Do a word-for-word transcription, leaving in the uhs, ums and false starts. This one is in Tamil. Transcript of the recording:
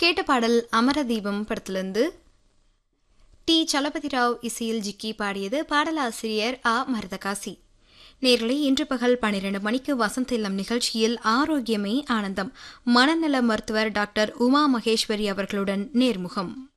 கேட்ட பாடல் அமரதீபம் படத்திலிருந்து. டி சலபதிராவ் இசையில் ஜிக்கி பாடியது. பாடலாசிரியர் ஆ மருதகாசி. நேர்களை இன்று பகல் பனிரெண்டு மணிக்கு வசந்த இல்லம் நிகழ்ச்சியில் ஆரோக்கியமே ஆனந்தம் மனநல மருத்துவர் டாக்டர் உமா மகேஸ்வரி அவர்களுடன் நேர்முகம்.